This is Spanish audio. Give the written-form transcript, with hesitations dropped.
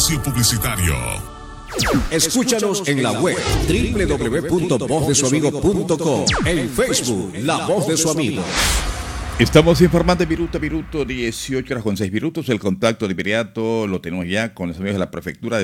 espacio publicitario. Escúchanos en la web www.vozdesuamigo.com, en Facebook La Voz de su Amigo. Estamos informando en Minuto a Minuto, 18 horas con 6 minutos. El contacto de inmediato lo tenemos ya con los amigos de la prefectura de